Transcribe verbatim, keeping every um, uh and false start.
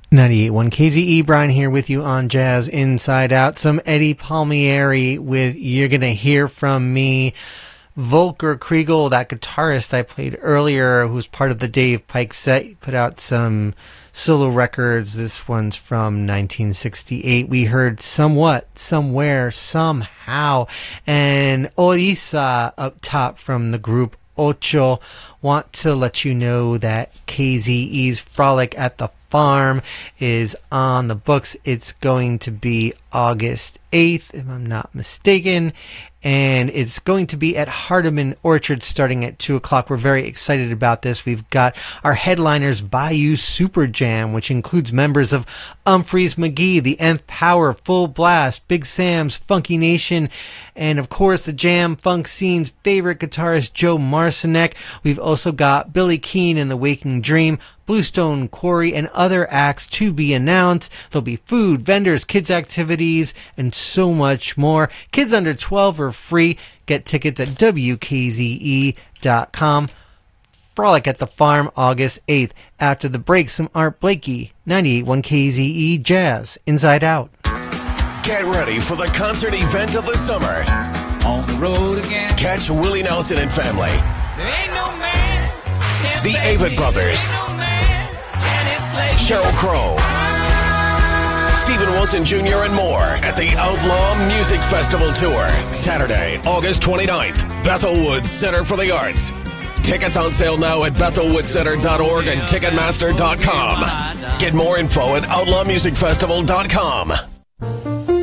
ninety-eight point one K Z E, Brian here with you on Jazz Inside Out. Some Eddie Palmieri with You're Gonna Hear From Me. Volker Kriegel, that guitarist I played earlier, who's part of the Dave Pike set, put out some solo records. This one's from nineteen sixty-eight. We heard Somewhat, Somewhere, Somehow, and Orisa up top from the group Ocho. Want to let you know that K Z E's Frolic at the Farm is on the books. It's going to be August eighth, if I'm not mistaken, and it's going to be at Hardeman Orchard starting at two o'clock. We're very excited about this. We've got our headliners, Bayou Super Jam, which includes members of Humphreys McGee, The Nth Power, Full Blast, Big Sam's, Funky Nation, and of course the jam funk scene's favorite guitarist, Joe Marcinek. We've also got Billy Keane and The Waking Dream, Bluestone Quarry, and other acts to be announced. There'll be food, vendors, kids' activities, and so much more. Kids under twelve are free. Get tickets at W K Z E dot com. Frolic at the Farm, August eighth. After the break, some Art Blakey, ninety-eight point one K Z E Jazz Inside Out. Get ready for the concert event of the summer. On the road again. Catch Willie Nelson and family. There ain't no man. The Avett Brothers. No man, Sheryl Crow. Stephen Wilson Junior and more at the Outlaw Music Festival Tour. Saturday, August twenty-ninth. Bethel Woods Center for the Arts. Tickets on sale now at bethel woods center dot org and ticketmaster dot com. Get more info at outlaw music festival dot com.